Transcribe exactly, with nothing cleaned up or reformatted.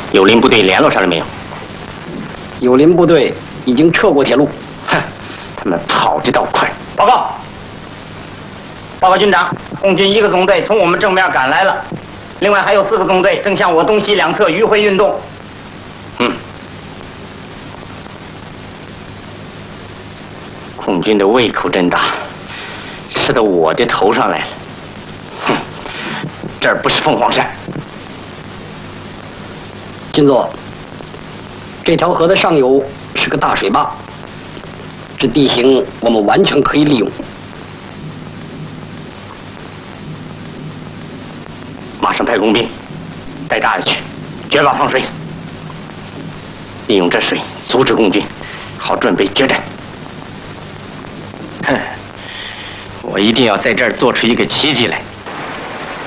友邻部队联络上了没有？ 友邻部队已经撤过铁路。 哼，他们跑得倒快。 报告，报告军长，共军一个纵队从我们正面赶来了，另外还有四个纵队正向我东西两侧迂回运动。 嗯，共军的胃口真大，吃到我的头上来了。哼，这儿不是凤凰山。 军座，这条河的上游是个大水坝，这地形我们完全可以利用。 马上派工兵带炸药去，决坝放水，利用这水阻止共军，好准备决战。哼，我一定要在这儿做出一个奇迹来。